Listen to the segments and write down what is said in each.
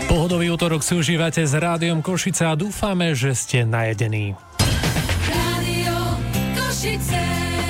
Pohodový útorok si užívate s Rádiom Košice a dúfame, že ste najedení. Rádio Košice.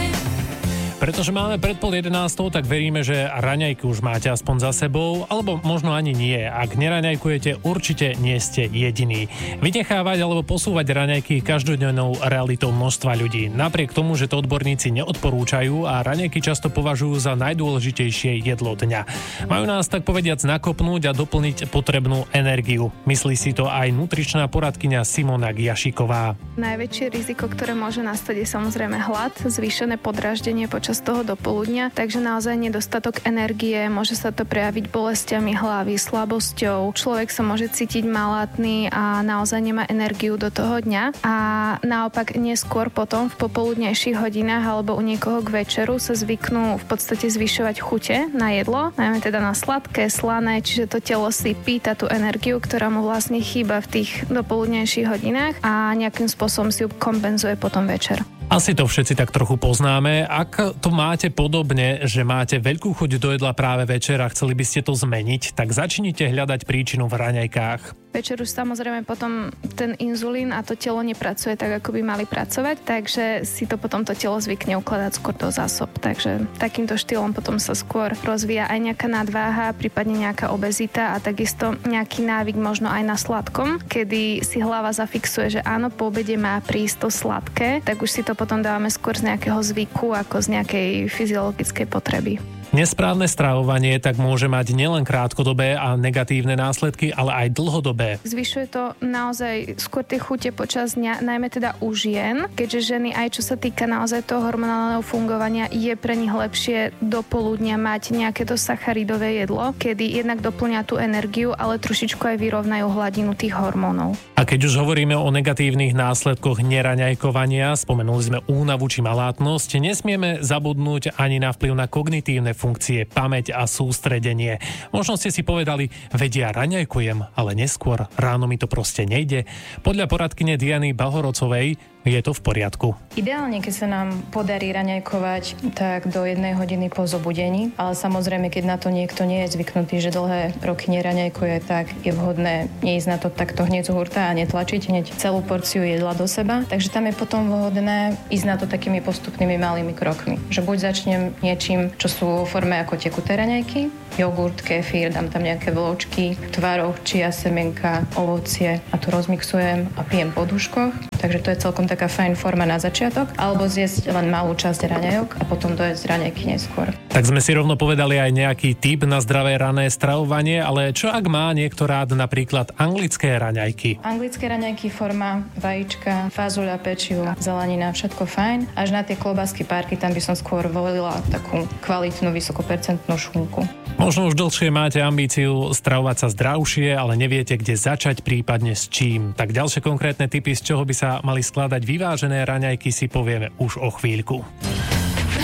Pretože máme pred 10:30, tak veríme, že raňajky už máte aspoň za sebou, alebo možno ani nie. Ak neraňajkujete, určite nie ste jediní. Vynechávať alebo posúvať raňajky každodennou realitou množstva ľudí. Napriek tomu, že to odborníci neodporúčajú a raňajky často považujú za najdôležitejšie jedlo dňa. Majú nás tak povediac nakopnúť a doplniť potrebnú energiu. Myslí si to aj nutričná poradkyňa Simona Giašiková. Najväčšie riziko, ktoré môže nastať, je samozrejme hlad, zvýšené podráždenie počas toho dopoludnia, takže naozaj nedostatok energie, môže sa to prejaviť bolestiami hlavy, slabosťou, človek sa môže cítiť malátny a naozaj nemá energiu do toho dňa a naopak neskôr potom v popoludnejších hodinách alebo u niekoho k večeru sa zvyknú v podstate zvyšovať chute na jedlo, najmä teda na sladké, slané, čiže to telo si pýta tú energiu, ktorá mu vlastne chýba v tých dopoludnejších hodinách a nejakým spôsobom si ju kompenzuje potom večer. Asi to všetci tak trochu poznáme. Ak to máte podobne, že máte veľkú chuť do jedla práve večer a chceli by ste to zmeniť, tak začnite hľadať príčinu v raňajkách. Večer už samozrejme potom ten inzulín a to telo nepracuje tak, ako by mali pracovať, takže si to potom to telo zvykne ukladať skôr do zásob. Takže takýmto štýlom potom sa skôr rozvíja aj nejaká nadváha, prípadne nejaká obezita a takisto nejaký návyk možno aj na sladkom, kedy si hlava zafixuje, že áno, po obede má prísť to sladké, tak už si to potom dávame skôr z nejakého zvyku ako z nejakej fyziologickej potreby. Nesprávne stravovanie tak môže mať nielen krátkodobé a negatívne následky, ale aj dlhodobé. Zvyšuje to naozaj skôr tie chute počas dňa, najmä teda u žien, keďže ženy aj čo sa týka naozaj toho hormonálneho fungovania, je pre nich lepšie do poludnia mať nejaké to sacharidové jedlo, kedy jednak doplňa tú energiu, ale trošičku aj vyrovnajú hladinu tých hormónov. A keď už hovoríme o negatívnych následkoch neraňajkovania, spomenuli sme únavu či malátnosť, nesmieme zabudnúť ani na vplyv na kognitívne funkcie, pamäť a sústredenie. Možno ste si povedali, vedia, raňajkujem, ale neskôr, ráno mi to proste nejde. Podľa poradkyne Diany Bahorocovej je to v poriadku. Ideálne, keď sa nám podarí raňajkovať, tak do 1 hodiny po zobudení, ale samozrejme, keď na to niekto nie je zvyknutý, že dlhé roky neraňajkuje, tak je vhodné neísť na to takto hneď z hurta a netlačiť hneď celú porciu jedla do seba. Takže tam je potom vhodné ísť na to takými postupnými malými krokmi. Že buď začnem niečím, čo sú vo forme ako tekuté raňajky, jogurt, kefír, dám tam nejaké vločky, tvaroh, čia semienka, ovocie a to rozmixujem a pijem po dúškoch. Takže to je celkom taká fajn forma na začiatok, alebo zjesť len malú časť raňajok a potom dojesť raňajky neskôr. Tak sme si rovno povedali aj nejaký tip na zdravé rané stravovanie, ale čo ak má niekto rád napríklad anglické raňajky? Anglické raňajky forma vajíčka, fazuľa, pečivo, zelenina, všetko fajn. Až na tie klobásky, párky, tam by som skôr volila takú kvalitnú, vysokopercentnú šunku. Možno už dlhšie máte ambíciu stravovať sa zdravšie, ale neviete, kde začať, prípadne s čím. Tak ďalšie konkrétne tipy, z čoho by sa mali skladať vyvážené raňajky, si povieme už o chvíľku.